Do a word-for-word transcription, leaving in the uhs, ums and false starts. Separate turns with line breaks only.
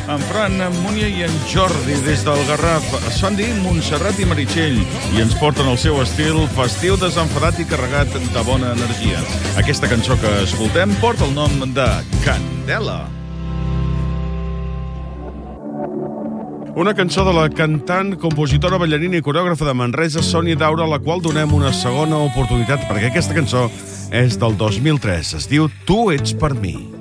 en Fran, en Múnia i en Jordi des del Garraf. Es fan dir Montserrat i Meritxell i ens porten el seu estil festiu, desenfadat i carregat de bona energia. Aquesta cançó que escoltem porta el nom de Candela. Una cançó de la cantant, compositora, ballarina i coreògrafa de Manresa, Sònia Daura, a la qual donem una segona oportunitat, perquè aquesta cançó és del dos mil tres. Es diu Tu ets per mi.